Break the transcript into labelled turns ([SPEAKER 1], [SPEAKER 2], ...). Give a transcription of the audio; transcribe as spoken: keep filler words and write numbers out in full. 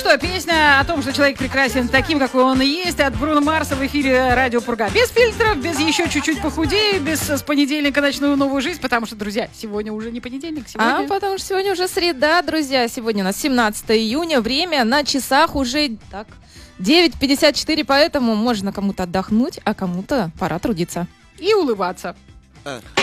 [SPEAKER 1] что, песня о том, что человек прекрасен таким, какой он и есть, от Бруно Марса в эфире Радио Пурга. Без фильтров, без еще чуть-чуть похудею, без с понедельника начну новую жизнь, потому что, друзья, сегодня уже не понедельник, сегодня...
[SPEAKER 2] А, потому что сегодня уже среда, друзья. Сегодня у нас семнадцатое июня, время на часах уже так девять пятьдесят четыре, поэтому можно кому-то отдохнуть, а кому-то пора трудиться.
[SPEAKER 1] И улыбаться.
[SPEAKER 3] А.